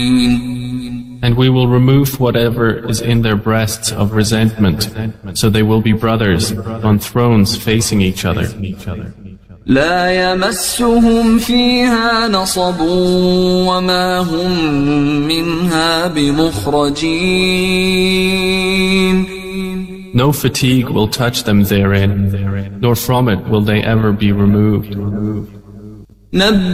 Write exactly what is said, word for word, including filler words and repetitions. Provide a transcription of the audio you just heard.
And we will remove whatever is in their breasts of resentment, so they will be brothers on thrones facing each other. لا يمسهم فيها نصب وما هم منها بمخرجين. No fatigue will touch them therein, nor from it will they ever be removed.